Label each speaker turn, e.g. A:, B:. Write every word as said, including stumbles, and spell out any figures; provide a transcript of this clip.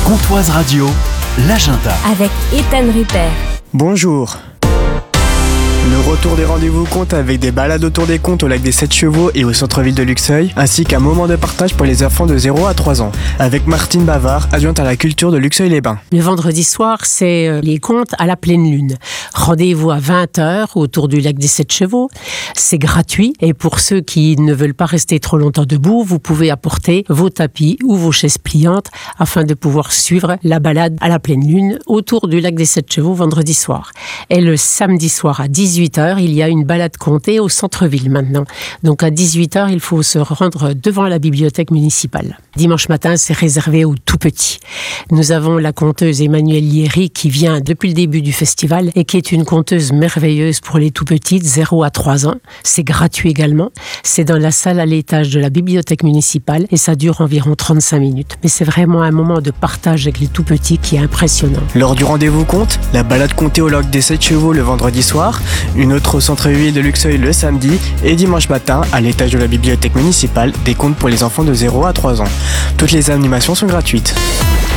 A: Comtoise Radio, l'agenda.
B: Avec Ethan Rupert.
C: Bonjour. Le retour des rendez-vous contes avec des balades autour des contes au lac des Sept Chevaux et au centre-ville de Luxeuil, ainsi qu'un moment de partage pour les enfants de zéro à trois ans, avec Martine Bavard, adjointe à la culture de Luxeuil-les-Bains.
D: Le vendredi soir, c'est les contes à la pleine lune. Rendez-vous à vingt heures autour du lac des Sept Chevaux. C'est gratuit et pour ceux qui ne veulent pas rester trop longtemps debout, vous pouvez apporter vos tapis ou vos chaises pliantes afin de pouvoir suivre la balade à la pleine lune autour du lac des Sept Chevaux vendredi soir. Et le samedi soir à dix-huit heures, il y a une balade contée au centre-ville maintenant. Donc à dix-huit heures, il faut se rendre devant la bibliothèque municipale. Dimanche matin, c'est réservé aux tout petits. Nous avons la conteuse Emmanuelle Liéry qui vient depuis le début du festival et qui est une conteuse merveilleuse pour les tout petits, de zéro à trois ans. C'est gratuit également. C'est dans la salle à l'étage de la bibliothèque municipale et ça dure environ trente-cinq minutes. Mais c'est vraiment un moment de partage avec les tout petits qui est impressionnant.
C: Lors du rendez-vous conte, la balade contée au lac des Sept Chevaux le vendredi soir, une autre au centre-ville de Luxeuil le samedi et dimanche matin à l'étage de la bibliothèque municipale des contes pour les enfants de zéro à trois ans. Toutes les animations sont gratuites.